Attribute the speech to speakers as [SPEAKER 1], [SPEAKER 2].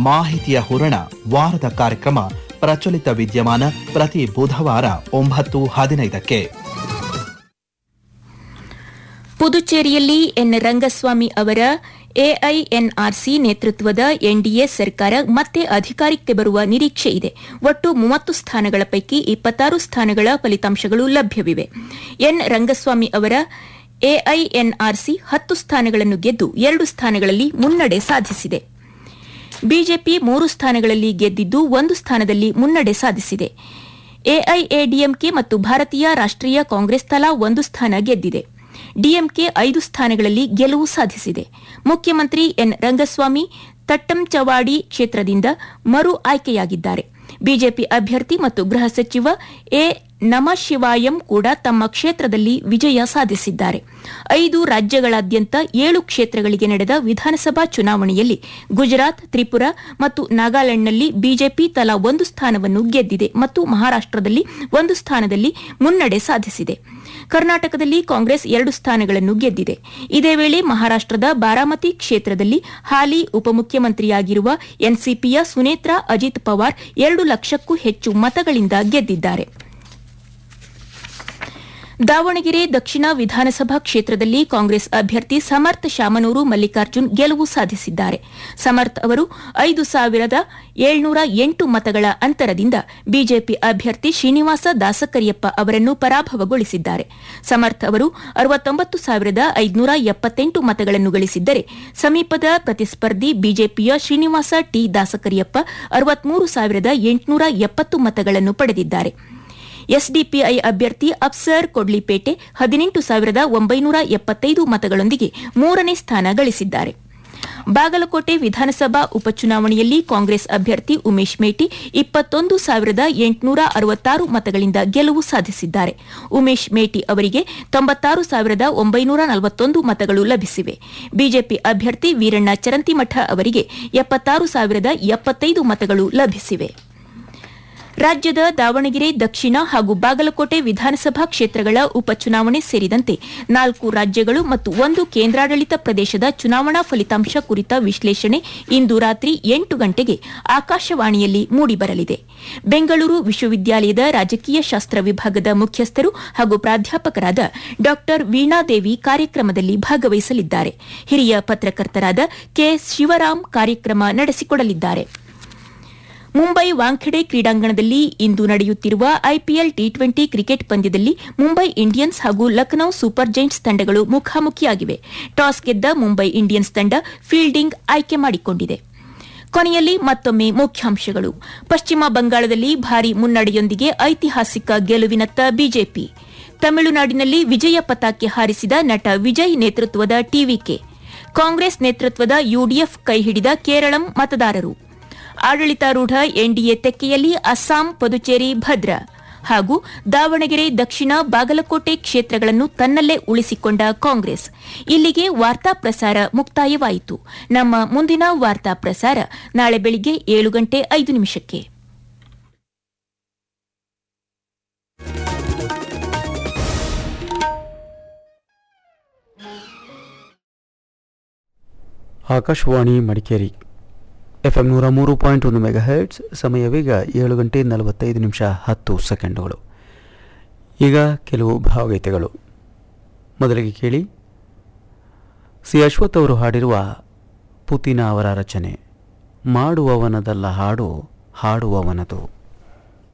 [SPEAKER 1] ಮಾಹಿತಿಯ ಹೂರಣ ವಾರದ ಕಾರ್ಯಕ್ರಮ ಪ್ರಚಲಿತ ವಿದ್ಯಮಾನ ಪ್ರತಿ ಬುಧವಾರ 9:15ಕ್ಕೆ.
[SPEAKER 2] ಪುದುಚೇರಿಯಲ್ಲಿ ಎನ್ ರಂಗಸ್ವಾಮಿ ಅವರ ಎಐಎನ್ಆರ್ಸಿ ನೇತೃತ್ವದ ಎನ್ಡಿಎ ಸರ್ಕಾರ ಮತ್ತೆ ಅಧಿಕಾರಕ್ಕೆ ಬರುವ ನಿರೀಕ್ಷೆ ಇದೆ. ಒಟ್ಟು 30 ಸ್ಥಾನಗಳ ಪೈಕಿ 26 ಸ್ಥಾನಗಳ ಫಲಿತಾಂಶಗಳು ಲಭ್ಯವಿವೆ. ಎನ್ ರಂಗಸ್ವಾಮಿ ಅವರ ಎಐಎನ್ಆರ್ಸಿ 10 ಸ್ಥಾನಗಳನ್ನು ಗೆದ್ದು 2 ಸ್ಥಾನಗಳಲ್ಲಿ ಮುನ್ನಡೆ ಸಾಧಿಸಿದೆ. ಬಿಜೆಪಿ 3 ಸ್ಥಾನಗಳಲ್ಲಿ ಗೆದ್ದಿದ್ದು 1 ಸ್ಥಾನದಲ್ಲಿ ಮುನ್ನಡೆ ಸಾಧಿಸಿದೆ. ಎಐಎಡಿಎಂಕೆ ಮತ್ತು ಭಾರತೀಯ ರಾಷ್ಟ್ರೀಯ ಕಾಂಗ್ರೆಸ್ ತಲಾ 1 ಸ್ಥಾನ ಗೆದ್ದಿದೆ. ಡಿಎಂಕೆ 5 ಸ್ಥಾನಗಳಲ್ಲಿ ಗೆಲುವು ಸಾಧಿಸಿದೆ. ಮುಖ್ಯಮಂತ್ರಿ ಎನ್ ರಂಗಸ್ವಾಮಿ ತಟ್ಟಂಚವಾಡಿ ಕ್ಷೇತ್ರದಿಂದ ಮರು ಆಯ್ಕೆಯಾಗಿದ್ದಾರೆ. ಬಿಜೆಪಿ ಅಭ್ಯರ್ಥಿ ಮತ್ತು ಗೃಹ ಸಚಿವ ಎ ನಮಶಿವಾಯಂ ಕೂಡ ತಮ್ಮ ಕ್ಷೇತ್ರದಲ್ಲಿ ವಿಜಯ ಸಾಧಿಸಿದ್ದಾರೆ. 5 ರಾಜ್ಯಗಳಾದ್ಯಂತ 7 ಕ್ಷೇತ್ರಗಳಿಗೆ ನಡೆದ ವಿಧಾನಸಭಾ ಚುನಾವಣೆಯಲ್ಲಿ ಗುಜರಾತ್, ತ್ರಿಪುರಾ ಮತ್ತು ನಾಗಾಲ್ಯಾಂಡ್ನಲ್ಲಿ ಬಿಜೆಪಿ ತಲಾ 1 ಸ್ಥಾನವನ್ನು ಗೆದ್ದಿದೆ ಮತ್ತು ಮಹಾರಾಷ್ಟದಲ್ಲಿ 1 ಸ್ಥಾನದಲ್ಲಿ ಮುನ್ನಡೆ ಸಾಧಿಸಿದೆ. ಕರ್ನಾಟಕದಲ್ಲಿ ಕಾಂಗ್ರೆಸ್ 2 ಸ್ಥಾನಗಳನ್ನು ಗೆದ್ದಿದೆ. ಇದೇ ವೇಳೆ ಮಹಾರಾಷ್ಟದ ಬಾರಾಮತಿ ಕ್ಷೇತ್ರದಲ್ಲಿ ಹಾಲಿ ಉಪಮುಖ್ಯಮಂತ್ರಿಯಾಗಿರುವ ಎನ್ಸಿಪಿಯ ಸುನೇತ್ರಾ ಅಜಿತ್ ಪವಾರ್ 2 ಲಕ್ಷಕ್ಕೂ ಹೆಚ್ಚು ಮತಗಳಿಂದ ಗೆದ್ದಿದ್ದಾರೆ. ದಾವಣಗೆರೆ ದಕ್ಷಿಣ ವಿಧಾನಸಭಾ ಕ್ಷೇತ್ರದಲ್ಲಿ ಕಾಂಗ್ರೆಸ್ ಅಭ್ಯರ್ಥಿ ಸಮರ್ಥ್ ಶಾಮನೂರು ಮಲ್ಲಿಕಾರ್ಜುನ್ ಗೆಲುವು ಸಾಧಿಸಿದ್ದಾರೆ. ಸಮರ್ಥ್ ಅವರು 5,708 ಮತಗಳ ಅಂತರದಿಂದ ಬಿಜೆಪಿ ಅಭ್ಯರ್ಥಿ ಶ್ರೀನಿವಾಸ ದಾಸಕರಿಯಪ್ಪ ಅವರನ್ನು ಪರಾಭವಗೊಳಿಸಿದ್ದಾರೆ. ಸಮರ್ಥ್ ಅವರು 69,578 ಮತಗಳನ್ನು ಗಳಿಸಿದ್ದರೆ ಸಮೀಪದ ಪ್ರತಿಸ್ಪರ್ಧಿ ಬಿಜೆಪಿಯ ಶ್ರೀನಿವಾಸ ಟಿ ದಾಸಕರಿಯಪ್ಪ 63,870 ಮತಗಳನ್ನು ಪಡೆದಿದ್ದಾರೆ. ಎಸ್ಡಿಪಿಐ ಅಭ್ಯರ್ಥಿ ಅಫ್ಸರ್ ಕೊಡ್ಲಿಪೇಟೆ 18,975 ಮತಗಳೊಂದಿಗೆ 3ನೇ ಸ್ಥಾನ ಗಳಿಸಿದ್ದಾರೆ. ಬಾಗಲಕೋಟೆ ವಿಧಾನಸಭಾ ಉಪಚುನಾವಣೆಯಲ್ಲಿ ಕಾಂಗ್ರೆಸ್ ಅಭ್ಯರ್ಥಿ ಉಮೇಶ್ ಮೇಟಿ 21,866 ಮತಗಳಿಂದ ಗೆಲುವು ಸಾಧಿಸಿದ್ದಾರೆ. ಉಮೇಶ್ ಮೇಟಿ ಅವರಿಗೆ 96,941 ಮತಗಳು ಲಭಿಸಿವೆ. ಬಿಜೆಪಿ ಅಭ್ಯರ್ಥಿ ವೀರಣ್ಣ ಚರಂತಿಮಠ ಅವರಿಗೆ 76,075 ಮತಗಳು ಲಭಿಸಿವೆ. ರಾಜ್ಯದ ದಾವಣಗೆರೆ ದಕ್ಷಿಣ ಹಾಗೂ ಬಾಗಲಕೋಟೆ ವಿಧಾನಸಭಾ ಕ್ಷೇತ್ರಗಳ ಉಪಚುನಾವಣೆ ಸೇರಿದಂತೆ 4 ರಾಜ್ಯಗಳು ಮತ್ತು 1 ಕೇಂದ್ರಾಡಳಿತ ಪ್ರದೇಶದ ಚುನಾವಣಾ ಫಲಿತಾಂಶ ಕುರಿತ ವಿಶ್ಲೇಷಣೆ ಇಂದು ರಾತ್ರಿ 8 ಗಂಟೆಗೆ ಆಕಾಶವಾಣಿಯಲ್ಲಿ ಮೂಡಿಬರಲಿದೆ. ಬೆಂಗಳೂರು ವಿಶ್ವವಿದ್ಯಾಲಯದ ರಾಜಕೀಯ ಶಾಸ್ತ್ರ ವಿಭಾಗದ ಮುಖ್ಯಸ್ಥರು ಹಾಗೂ ಪ್ರಾಧ್ಯಾಪಕರಾದ ಡಾ ವೀಣಾದೇವಿ ಕಾರ್ಯಕ್ರಮದಲ್ಲಿ ಭಾಗವಹಿಸಲಿದ್ದಾರೆ. ಹಿರಿಯ ಪತ್ರಕರ್ತರಾದ ಕೆ ಶಿವರಾಮ್ ಕಾರ್ಯಕ್ರಮ ನಡೆಸಿಕೊಡಲಿದ್ದಾರೆ. ಮುಂಬೈ ವಾಂಖೆಡೆ ಕ್ರೀಡಾಂಗಣದಲ್ಲಿ ಇಂದು ನಡೆಯುತ್ತಿರುವ ಐಪಿಎಲ್ ಟಿ20 ಕ್ರಿಕೆಟ್ ಪಂದ್ಯದಲ್ಲಿ ಮುಂಬೈ ಇಂಡಿಯನ್ಸ್ ಹಾಗೂ ಲಖನೌ ಸೂಪರ್ ಜೈಂಟ್ಸ್ ತಂಡಗಳು ಮುಖಾಮುಖಿಯಾಗಿವೆ. ಟಾಸ್ ಗೆದ್ದ ಮುಂಬೈ ಇಂಡಿಯನ್ಸ್ ತಂಡ ಫೀಲ್ಡಿಂಗ್ ಆಯ್ಕೆ ಮಾಡಿಕೊಂಡಿದೆ. ಕೊನೆಯಲ್ಲಿ ಮತ್ತೊಮ್ಮೆ ಮುಖ್ಯಾಂಶಗಳು. ಪಶ್ಚಿಮ ಬಂಗಾಳದಲ್ಲಿ ಭಾರೀ ಮುನ್ನಡೆಯೊಂದಿಗೆ ಐತಿಹಾಸಿಕ ಗೆಲುವಿನತ್ತ ಬಿಜೆಪಿ. ತಮಿಳುನಾಡಿನಲ್ಲಿ ವಿಜಯ ಪತಾಕೆ ಹಾರಿಸಿದ ನಟ ವಿಜಯ್ ನೇತೃತ್ವದ ಟಿವಿಕೆ. ಕಾಂಗ್ರೆಸ್ ನೇತೃತ್ವದ ಯುಡಿಎಫ್ ಕೈಹಿಡಿದ ಕೇರಳಂ ಮತದಾರರು. ಆಡಳಿತಾರೂಢ ಎನ್ಡಿಎ ತೆಕ್ಕೆಯಲ್ಲಿ ಅಸ್ಸಾಂ, ಪುದುಚೇರಿ ಭದ್ರ ಹಾಗೂ ದಾವಣಗೆರೆ ದಕ್ಷಿಣ, ಬಾಗಲಕೋಟೆ ಕ್ಷೇತ್ರಗಳನ್ನು ತನ್ನಲ್ಲೇ ಉಳಿಸಿಕೊಂಡ ಕಾಂಗ್ರೆಸ್. ಇಲ್ಲಿಗೆ ವಾರ್ತಾ ಪ್ರಸಾರ ಮುಕ್ತಾಯವಾಯಿತು. ನಮ್ಮ ಮುಂದಿನ ವಾರ್ತಾ ಪ್ರಸಾರ ನಾಳೆ ಬೆಳಿಗ್ಗೆ 7:05.
[SPEAKER 3] ಆಕಾಶವಾಣಿ ಮಡಿಕೇರಿ FM 103.1 ಮೆಗಾಹೆರ್ಟ್ಸ್. ಸಮಯವೀಗ 7:45 ಈಗ ಕೆಲವು ಭಾವಗೀತೆಗಳು. ಮೊದಲಿಗೆ ಕೇಳಿ ಸಿ ಅಶ್ವಥ್ ಅವರು ಹಾಡಿರುವ ಪುತಿನ ಅವರ ರಚನೆ ಮಾಡುವವನದಲ್ಲ ಹಾಡು, ಹಾಡುವವನದು.